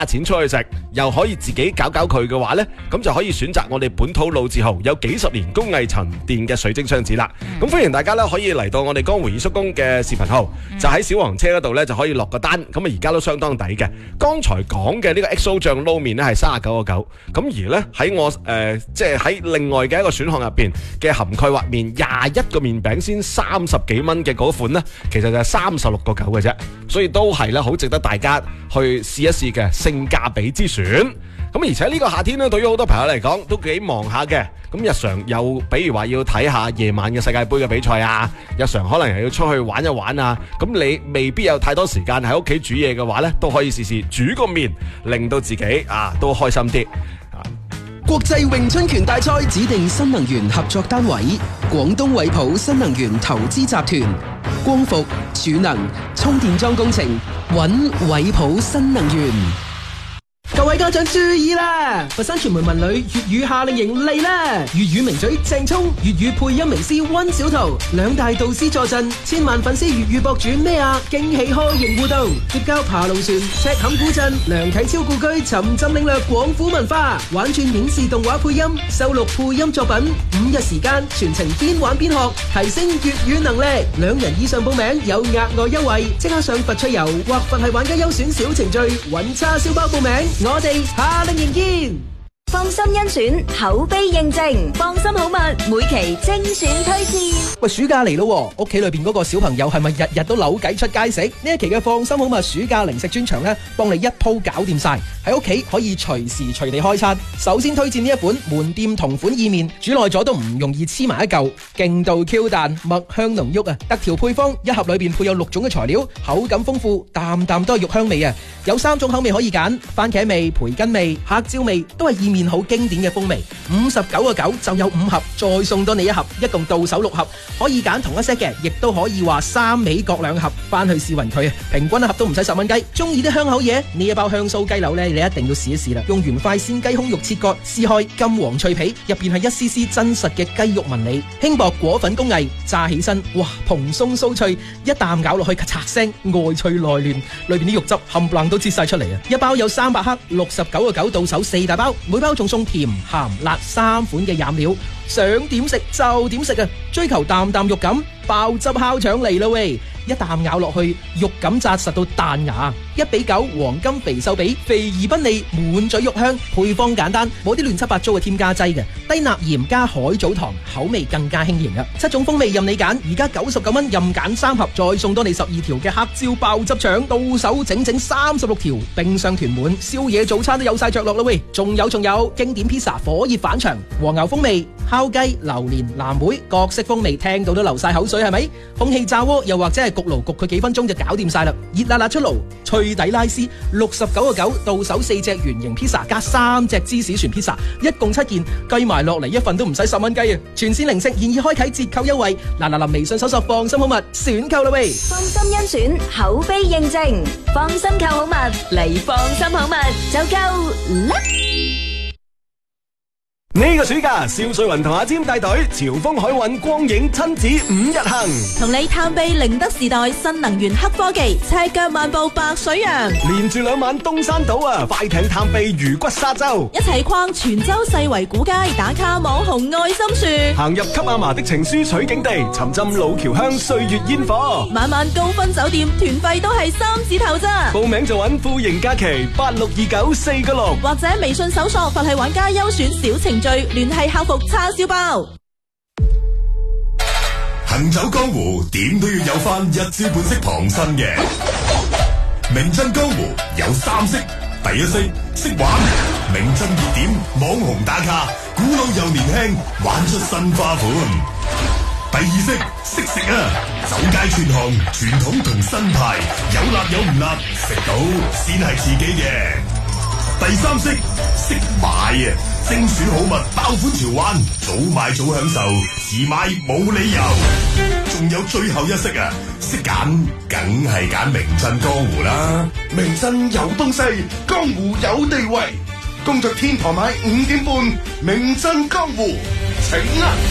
錢出去食，又可以自己搞佢嘅話呢，咁就可以選擇我哋本土老字號有幾十年工藝沉澱嘅水晶雙子啦。咁歡迎大家呢可以嚟到我哋江湖二叔公嘅視頻號，就喺小黃車嗰度呢就可以落個單，咁啊而家都相當抵嘅。剛才講嘅呢個 XO 醬撈麵呢係39.9，咁而呢喺我即係喺另外嘅一個選項入邊嘅含蓋滑麵21個麵餅先30幾蚊嘅嗰款呢，其實就係36.9嘅啫，所以都係咧好值得大家去試一試嘅性價比之選。咁而且呢個夏天咧，對於好多朋友嚟講都幾忙下嘅。咁日常又比如話要睇下夜晚嘅世界盃嘅比賽啊，日常可能又要出去玩一玩啊。咁你未必有太多時間喺屋企煮嘢嘅話呢，都可以試試煮個麵，令到自己都開心啲。 國際詠春拳大賽指定新能源合作單位：廣東惠普新能源投資集團。光伏、儲能、充電樁工程，揾惠普新能源。各位家長注意啦！佛山傳媒文旅粵語夏令營嚟啦！粵語名嘴鄭聰、粵語配音名師溫小圖兩大導師助陣，千萬粉絲粵語博主咩驚喜開營互動，結交爬龍船、赤坎古鎮、梁啟超故居，沉浸領略廣府文化，玩轉影視動畫配音，收錄配音作品，5日時間全程邊玩邊學，提升粵語能力。2人以上報名有額外優惠，即刻上佛趣遊或佛系玩家優選小程序揾叉燒包報名。我哋夏令營見。 放心甄選，口碑認證，放心好物，每期精選推薦。 喂，暑假嚟咯，屋企裏邊嗰個小朋友係咪日日都扭計出街食？呢一期嘅放心好物暑假零食專場呢，幫你一鋪搞掂晒，喺屋企可以隨時隨地開餐。首先推薦呢一款門店同款意麵，煮耐咗都唔容易黐埋一嚿，勁度 Q 彈，麥香濃郁啊！特調配方，一盒裏邊配有6種嘅材料，口感豐富，啖啖都係肉香味啊！有3種口味可以揀，番茄味、培根味、黑椒味，都係意麵好經典嘅風味。59.9就有5盒，再送多你1盒，一共到手6盒，可以揀同一 set 嘅，亦都可以話3味各2盒，翻去試勻佢啊！平均1盒都唔使10蚊雞。中意啲香口嘢，呢一包香酥雞柳呢，你一定要試一試啦！用原塊鮮雞胸肉切割，撕開金黃脆皮，入邊係一絲絲真實嘅雞肉紋理，輕薄果粉工藝，炸起身，哇，蓬鬆酥脆，一啖咬落去咔嚓聲，外脆內嫩，裏邊啲肉汁冚唪唥都擠晒出嚟啊！一包有300克，69.9到手4大包，每包仲送甜、鹹、辣3款嘅飲料，想點食就點食啊！追求啖啖肉感，爆汁烤腸嚟啦喂！一啖咬落去，肉感扎實到彈牙，1:9黃金肥瘦比，肥而不膩，滿嘴肉香。配方簡單，冇啲亂七八糟嘅添加劑嘅，低鈉鹽加海藻糖，口味更加輕盈啊！7種風味任你揀，而家99蚊任揀3盒，再送多你12條嘅黑椒爆汁腸，到手整整36條，冰箱囤滿，宵夜早餐都有晒着落啦喂！仲有經典 pizza 火熱反場，和牛風味、烤雞、榴蓮、藍莓，各式風味聽到都流晒口水係咪？空氣炸鍋又或者係焗爐焗佢幾分鐘就搞掂晒啦！熱辣辣出爐，脆底拉絲，69.9到手4隻圓形 pizza 加3隻芝士船 pizza，一共7件，計埋落嚟一份都唔使10蚊雞啊！全線零食現已開啟折扣優惠，嗱，微信搜索放心好物選購啦喂！ 放心甄選，口碑認證，放心購好物嚟放心好物就夠啦！ 呢個暑假，邵瑞雲同阿占帶隊潮豐海運光影親子5日行， 同你探秘寧德時代新能源黑科技，赤腳漫步白水洋， 連住2晚東山島啊，快艇探秘魚骨沙洲， 一齊逛泉州世圍古街，打卡網紅愛心樹， 行入給阿嫲的情書取景地，沉浸老橋鄉歲月煙火， 晚晚高分酒店，團費都係3字頭咋。 報名就揾富盈假期862946， 或者微信搜索佛系玩家優選小程序，聯繫客服叉燒包。 行走江湖，點都要有翻一招半式旁身嘅。名震江湖有3式，第一式識玩，名震熱點，網紅打卡，古老又年輕，玩出新花款。第二式識食啊，走街串巷，傳統同新派，有辣有唔辣，食到先係自己嘅。第三式識買啊，精選好物，爆款潮玩，早買早享受，遲買冇理由。仲有最後一式啊，識揀，梗係揀名震江湖啦。名震有東西，江湖有地位。工作天台買5點半，名震江湖，請啊！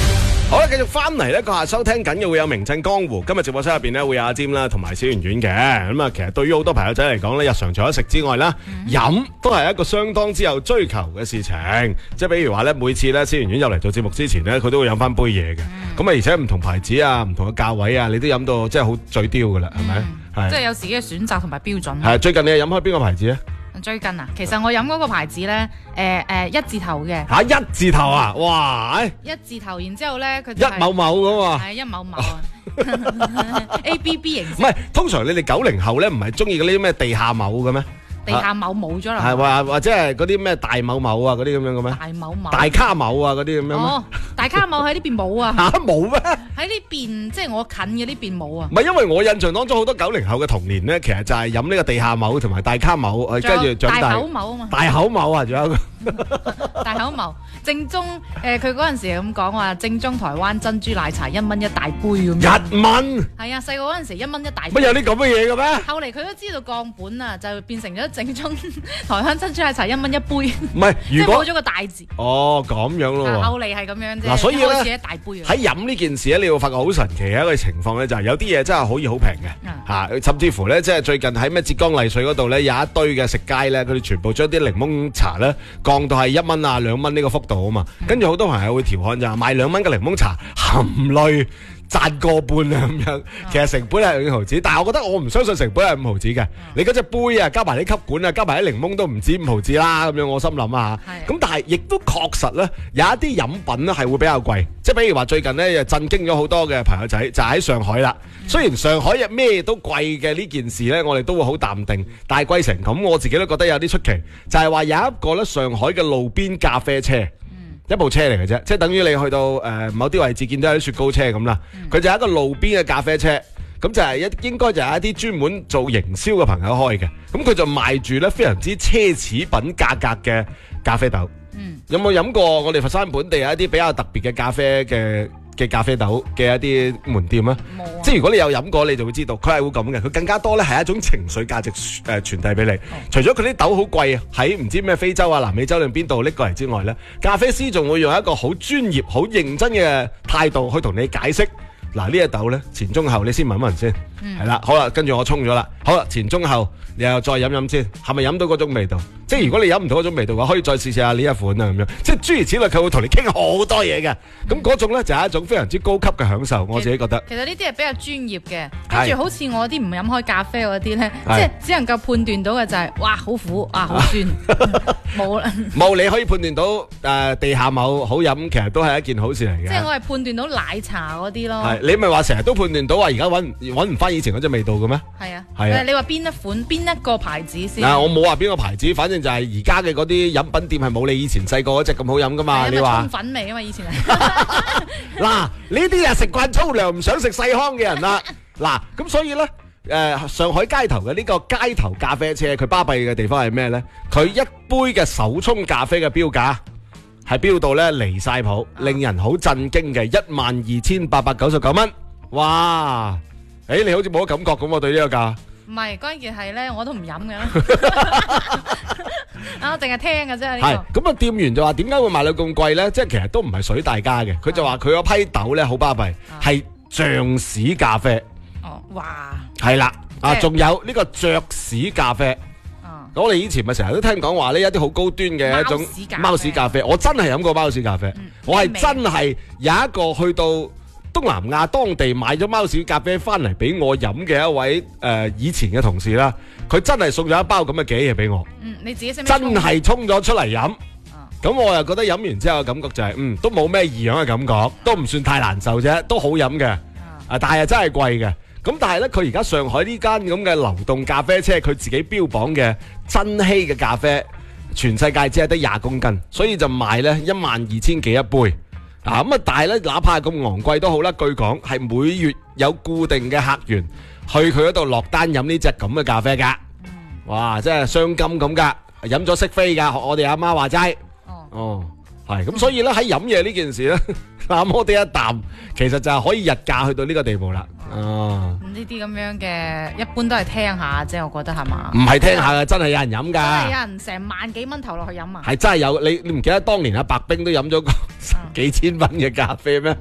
好啦，繼續翻嚟咧，閣下收聽緊嘅會有名震江湖。今日直播室入邊咧會有阿占啦，同埋小圓圓嘅。咁啊，其實對於好多朋友仔嚟講咧，日常除咗食之外啦，飲都係一個相當之有追求嘅事情。即係比如話咧，每次咧小圓圓入嚟做節目之前咧，佢都會飲翻杯嘢嘅。咁啊，而且唔同牌子啊，唔同嘅價位啊，你都飲到即係好嘴刁噶啦，係咪？係。 即係有自己嘅選擇同埋標準。 係最近你係飲開邊個牌子咧？ 最近啊，其實我飲嗰個牌子咧，一字頭嘅。 嚇一字頭啊！哇！ 一字頭，然之後咧佢一某某咁啊！ 係一某某啊，ABB 形式。 唔係，通常你哋90後咧，唔係中意嗰啲咩地下某嘅咩？ 地下某冇咗啦。 係或者係嗰啲咩大某某啊嗰啲咁樣嘅咩？ 大某某。 大卡某啊嗰啲咁樣咩？ 哦，大卡某喺呢邊冇啊。 嚇冇咩？ 喺呢邊即係我近嘅呢邊冇啊。 唔係，因為我印象當中好多90後嘅童年咧，其實就係飲呢個地下某同埋大卡某，跟住長大。 大口某啊嘛。 大口某啊，仲有一個大口某正宗佢嗰陣時咁講話，正宗台灣珍珠奶茶1蚊一大杯咁樣。 1蚊。 係啊，細個嗰陣時1蚊一大杯。 乜有啲咁嘅嘢嘅咩？ 後嚟佢都知道降本啊，就變成咗正宗台灣珍珠奶茶1蚊一杯。 唔係，如果即係冇咗個大字。 哦，咁樣咯喎。 後嚟係咁樣啫。 嗱，所以咧開始一大杯。 喺飲呢件事咧，你會發覺好神奇嘅一個情況咧，就係有啲嘢真係可以好平嘅嚇，甚至乎咧，即係最近喺咩浙江麗水嗰度咧，有一堆嘅食街咧，佢哋全部將啲檸檬茶咧降到係1蚊啊2蚊呢個幅度啊嘛，跟住好多朋友會調侃就係買2蚊嘅檸檬茶含淚賺個半啊咁樣，其實成本係5毫子，但係我覺得我唔相信成本係5毫子嘅。你嗰隻杯啊，加埋啲吸管啊，加埋啲檸檬都唔止5毫子啦咁樣，我心諗啊嚇。咁但係亦都確實咧，有一啲飲品咧係會比較貴，即係比如話最近咧又震驚咗好多嘅朋友仔，就喺上海啦。雖然上海嘅咩都貴嘅呢件事咧，我哋都會好淡定，但係貴成咁，我自己都覺得有啲出奇。就係話有一個咧上海嘅路邊咖啡車。一部車嚟嘅啫，即係等於你去到某啲位置見到有啲雪糕車咁啦，佢就係一個路邊嘅咖啡車，咁就係應該就係一啲專門做營銷嘅朋友開嘅，咁佢就賣住咧非常之奢侈品價格嘅咖啡豆。有冇飲過我哋佛山本地有一啲比較特別嘅咖啡嘅咖啡豆嘅一啲門店啊？即係如果你有飲過，你就會知道佢係會咁嘅。佢更加多咧係一種情緒價值傳遞俾你。除咗佢啲豆好貴啊，喺唔知咩非洲啊、南美洲定邊度拎過嚟之外咧，咖啡師仲會用一個好專業、好認真嘅態度去同你解釋。嗱，呢隻豆咧前中後，你先聞一聞先。係啦，好啦，跟住我沖咗啦。好啦，前中後，你又再飲飲先，係咪飲到嗰種味道？即係如果你飲唔到嗰種味道嘅話，可以再試下呢一款啊咁樣。即係諸如此類，佢會同你傾好多嘢嘅。咁嗰種咧就係一種非常之高級嘅享受，我自己覺得。 其實呢啲係比較專業嘅，跟住好似我啲唔飲開咖啡嗰啲咧，即係只能夠判斷到嘅就係，哇，好苦啊，好酸，冇啦。冇， 你可以判斷到地下某好飲，其實都係一件好事嚟嘅。 即係我係判斷到奶茶嗰啲咯。 係，你咪話成日都判斷到話而家揾唔翻以前嗰隻味道嘅咩？ 係啊， 係啊。 你話邊一款邊一個牌子先？ 我冇話邊個牌子，反正就係而家嘅嗰啲飲品店係冇你以前細個嗰隻咁好飲噶嘛。你話沖粉味啊嘛，以前係。 嗱，呢啲啊食慣粗糧唔想食細糠嘅人啦。嗱，咁所以咧，上海街頭嘅呢個街頭咖啡車，佢巴閉嘅地方係咩咧？佢一杯嘅手沖咖啡嘅標價係標到咧離晒譜，令人好震驚嘅12,899蚊。哇！你好似冇乜感覺咁喎，對呢個價。 唔係，關鍵係咧，我都唔飲嘅啦。我淨係聽嘅啫。 係咁啊！店員就話點解會賣到咁貴咧？即係其實都唔係水大家嘅，佢就話佢嗰批豆咧好巴閉，係象屎咖啡。 哦，哇！ 係啦，仲有呢個雀屎咖啡。我哋以前咪成日都聽講話呢一啲好高端嘅一種貓屎咖啡，我真係飲過貓屎咖啡，我係真係有一個去到東南亞當地買咗貓屎咖啡翻嚟俾我飲嘅一位以前嘅同事啦，佢真係送咗一包咁嘅嘅嘢俾我。 你自己識唔識真係沖咗出嚟飲，咁我又覺得飲完之後嘅感覺就係都冇咩異樣嘅感覺，都唔算太難受啫，都好飲嘅。但係真係貴嘅。咁但係咧，佢而家上海呢間咁嘅流動咖啡車，佢自己標榜嘅珍稀嘅咖啡，全世界只係得20公斤，所以就賣咧12,000幾一杯。咁但係咧，哪怕係咁昂貴都好啦，據講係每月有固定嘅客源去佢嗰度落單飲呢隻咁嘅咖啡噶。哇，真係鑲金咁噶，飲咗識飛噶，學我哋阿媽話齋。係咁，所以咧喺飲嘢呢件事咧，那麼啲一啖，其實就係可以日價去到呢個地步啦。 呢啲咁樣嘅，一般都係聽下啫，我覺得係嘛？ 唔係聽下嘅，真係有人飲㗎。 真係有人成萬幾蚊投落去飲啊！ 係真係有，你唔記得當年阿白冰都飲咗個幾千蚊嘅咖啡咩？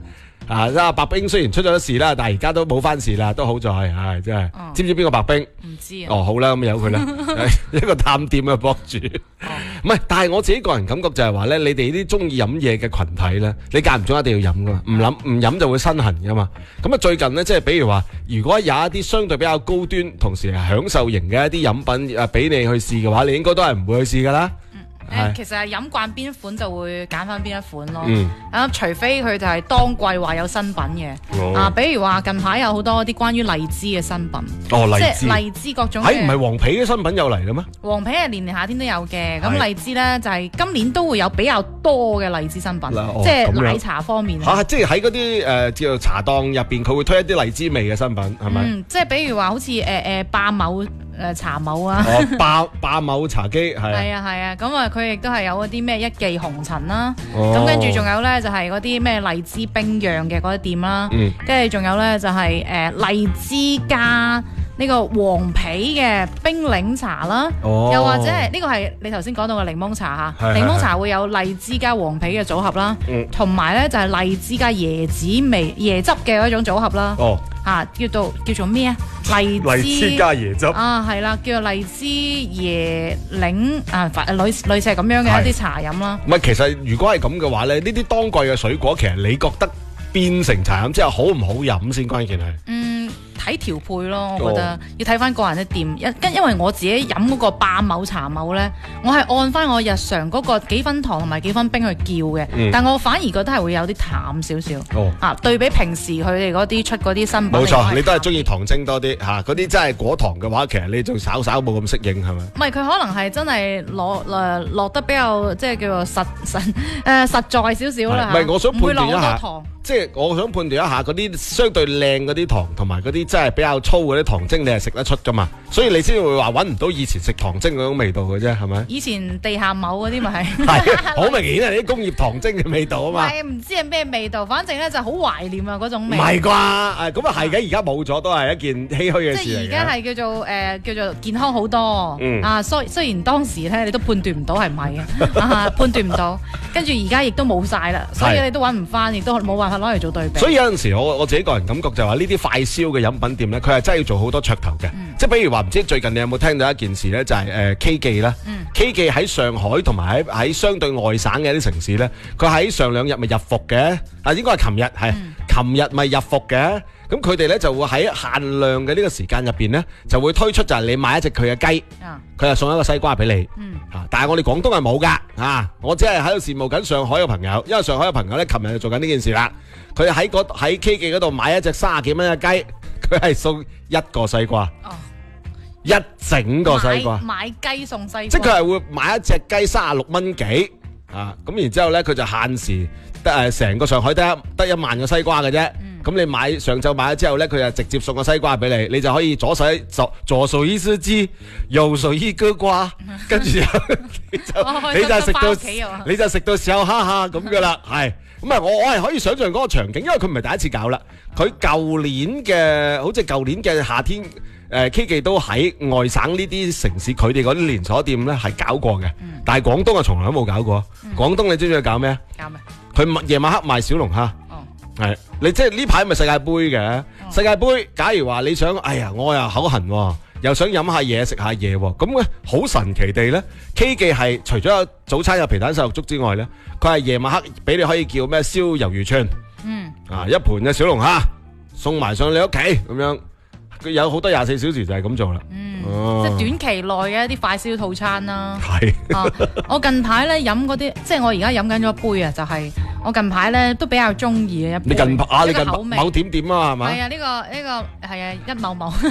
啊，白冰雖然出咗事啦，但係而家都冇翻事啦，都好在，唉，真係。知唔知邊個白冰？ 唔知啊。 哦，好啦，咁由佢啦，一個探店嘅博主。唔係，但係我自己個人感覺就係話咧，你哋啲中意飲嘢嘅群體咧，你間唔中一定要飲噶嘛，唔飲就會身痕噶嘛。咁啊，最近咧，即係比如話，如果有一啲相對比較高端，同時係享受型嘅一啲飲品俾你去試嘅話，你應該都係唔會去試噶啦。 其實係飲慣邊一款就會揀翻邊一款咯。除非佢就係當季話有新品嘅。比如話近排有好多啲關於荔枝嘅新品。 荔枝。 即係荔枝各種。 唔係黃皮嘅新品有嚟嘅咩？ 黃皮係年年夏天都有嘅。咁荔枝咧就係今年都會有比較多嘅荔枝新品。即係奶茶方面。 即係喺嗰啲叫做茶檔入邊，佢會推一啲荔枝味嘅新品，係咪？ 即係比如話好似霸某茶某啊。 霸某茶姬係啊。咁啊佢亦都係有嗰啲咩一記紅塵啦，咁跟住仲有咧就係嗰啲咩荔枝冰釀嘅嗰啲店啦，跟住仲有咧就係荔枝加呢個黃皮嘅冰檸茶啦，又或者係呢個係你頭先講到嘅檸檬茶嚇，檸檬茶會有荔枝加黃皮嘅組合啦，同埋咧就係荔枝加椰子味椰汁嘅一種組合啦。叫做咩啊？荔枝加椰汁係啦，叫做荔枝椰檸類似係咁樣嘅一啲茶飲啦。 唔係，其實如果係咁嘅話咧，呢啲當季嘅水果，其實你覺得變成茶飲之後好唔好飲先？關鍵係睇調配咯，我覺得要睇翻個人嘅店，因為我自己飲嗰個霸某茶某咧，我係按翻我日常嗰個幾分糖同埋幾分冰去叫嘅，但我反而覺得係會有啲淡少少。對比平時佢哋嗰啲出嗰啲新品。 冇錯，你都係中意糖精多啲嚇，嗰啲真係果糖嘅話，其實你仲稍冇咁適應係咪？ 唔係，佢可能係真係落得比較即係叫做實在少少啦。 唔係，我想判斷一下。 糖即係我想判斷一下嗰啲相對靚嗰啲糖同埋嗰啲真係比較粗嗰啲糖精，你係食得出噶嘛？所以你先會話揾唔到以前食糖精嗰種味道嘅啫，係咪？ 以前地下某嗰啲咪係好明顯係啲工業糖精嘅味道啊嘛。 唔知係咩味道，反正咧就好懷念啊嗰種味。 唔係啩？咁啊係嘅，而家冇咗都係一件唏噓嘅事嚟嘅。 即係而家係叫做健康好多。雖然當時咧你都判斷唔到係唔係嘅，判斷唔到。跟住而家亦都冇晒啦，所以你都揾唔翻，亦都冇辦法攞嚟做對比。 所以有陣時我自己個人感覺就係話呢啲快燒嘅飲品店咧，佢係真係要做好多噱頭嘅。即係比如話唔知最近你有冇聽到一件事咧，就係K 記啦。K 記喺上海同埋喺相對外省嘅一啲城市咧，佢喺上兩日咪入伏嘅，應該係琴日咪入伏嘅。咁佢哋咧就會喺限量嘅呢個時間入邊咧，就會推出就係你買一隻佢嘅雞，佢就送一個西瓜俾你。但係我哋廣東係冇噶，我只係喺度羨慕緊上海嘅朋友，因為上海嘅朋友咧，琴日就做緊呢件事啦。佢喺 K 記嗰度買一隻30幾蚊嘅雞，佢係送一個西瓜，一整個西瓜。 買雞送西瓜， 即係佢係會買一隻雞36蚊幾，咁然之後咧佢就限時成個上海得1萬個西瓜嘅啫。咁你上晝買咗之後咧，佢就直接送個西瓜俾你，你就可以左手一隻雞，右手一個瓜，跟住你就食到笑哈哈咁噶啦，係咁啊！我係可以想象嗰個場景，因為佢唔係第一次搞啦，佢舊年嘅夏天，K 記都喺外省呢啲城市，佢哋嗰啲連鎖店咧係搞過嘅，但係廣東啊從來都冇搞過。廣東你知唔知佢搞咩？ 搞咩？ 佢夜晚黑賣小龍蝦。係，你即係呢排咪世界盃嘅，世界盃假如話你想，哎呀，我又口痕，又想飲下嘢食下嘢，咁咧好神奇地咧 ，K 記係除咗有早餐有皮蛋瘦肉粥之外咧，佢係夜晚黑俾你可以叫咩燒魷魚串，一盤嘅小龍蝦送埋上你屋企咁樣，佢有好多24小時就係咁做啦。 即係短期內嘅一啲快燒套餐啦。 係， 我近排咧飲嗰啲，即係我而家飲緊咗一杯啊，就係我近排咧都比較中意嘅一杯。 你近某點啊，係嘛？ 係啊，呢個係啊一某某。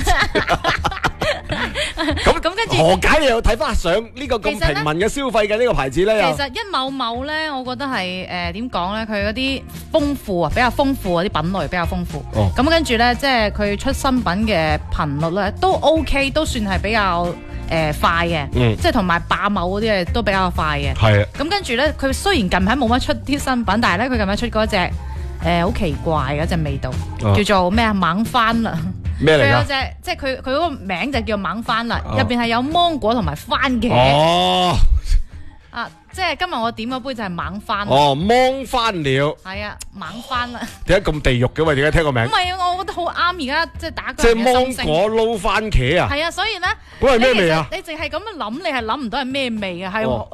咁跟住何解你又睇翻上呢個咁平民嘅消費嘅呢個牌子咧？ 其實一某某咧，我覺得係點講咧？佢嗰啲豐富啊，比較豐富啊，啲品類比較豐富。咁跟住咧，即係佢出新品嘅頻率咧都 OK，都算係比較快嘅。即係同埋霸某嗰啲都比較快嘅。係啊。咁跟住咧，佢雖然近排冇乜出啲新品，但係咧佢近排出嗰隻好奇怪嘅一隻味道，叫做咩啊？猛番啦。咩嚟㗎？佢有隻即係佢嗰個名就叫猛番啦，入邊係有芒果同埋番茄。 啊，即係今日我點嗰杯就係猛翻。 哦，芒翻了。 係啊，猛翻啦。 點解咁地獄嘅？喂，點解聽個名？ 唔係啊，我覺得好啱而家即係打即係工人嘅心聲。 芒果撈番茄啊！ 係啊，所以咧， 嗰係咩味啊？ 你淨係咁樣諗，你係諗唔到係咩味嘅，係